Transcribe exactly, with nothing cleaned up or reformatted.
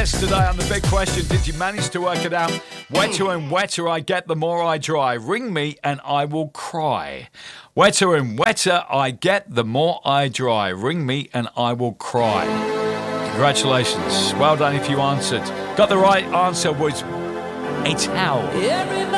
contest today on the big question. Did you manage to work it out? Wetter and wetter I get, the more I dry. Ring me and I will cry. Wetter and wetter I get, the more I dry. Ring me and I will cry. Congratulations. Well done if you answered. Got the right answer was a towel.